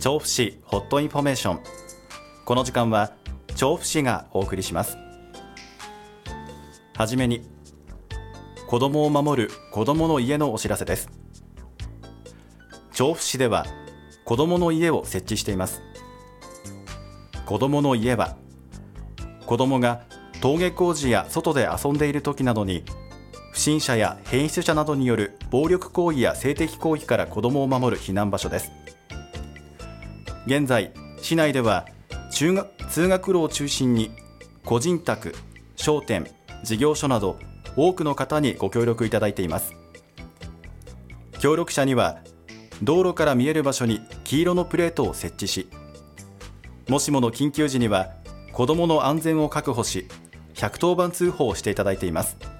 調布市ホットインフォメーション。この時間は調布市がお送りします。はじめに、子どもを守る子どもの家のお知らせです。調布市では子どもの家を設置しています。子どもの家は、子どもが登下校時や外で遊んでいる時などに不審者や変質者などによる暴力行為や性的行為から子どもを守る避難場所です。現在、市内では通学路を中心に個人宅、商店、事業所など多くの方にご協力いただいています。協力者には道路から見える場所に黄色のプレートを設置し、もしもの緊急時には子どもの安全を確保し、110番通報をしていただいています。